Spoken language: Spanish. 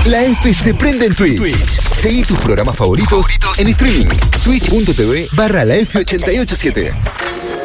La F se prende en Twitch. Seguí tus programas favoritos en streaming. Twitch.tv/la F887.